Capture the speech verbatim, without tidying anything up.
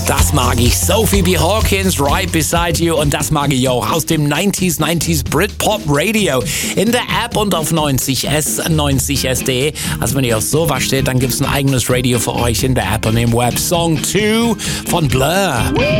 Das mag ich. Sophie B. Hawkins, Right Beside You. Und das mag ich auch aus dem neunziger neunzig Britpop Radio. In der App und auf neunzig S, neunzig S punkt de. Also wenn ihr auf sowas steht, dann gibt es ein eigenes Radio für euch in der App und im Web. Song zwei von Blur.